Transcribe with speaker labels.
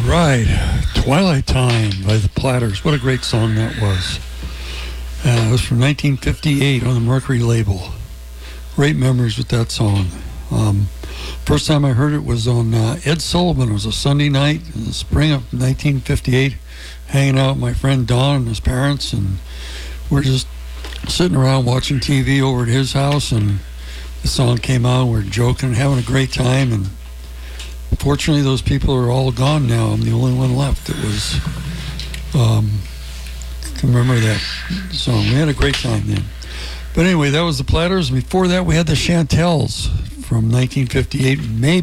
Speaker 1: right. Twilight Time by the Platters. What a great song that was. It was from 1958 on the Mercury label. Great memories with that song. First time I heard it was on Ed Sullivan. It was a Sunday night in the spring of 1958, hanging out with my friend Don and his parents, and we're just sitting around watching TV over at his house, and the song came on. We're joking, having a great time, and unfortunately those people are all gone now. I'm the only one left that was to remember that song. We had a great time then. But anyway, that was the Platters. Before that, we had the Chantels from 1958. Maybe